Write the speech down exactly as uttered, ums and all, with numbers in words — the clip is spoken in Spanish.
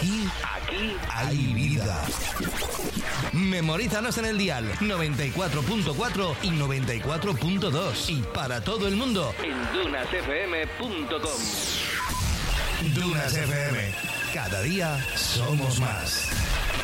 Aquí, aquí hay vida. Memorízanos en el dial noventa y cuatro punto cuatro y noventa y cuatro punto dos. Y para todo el mundo en dunas f m punto com. Dunas F M. Cada día somos más.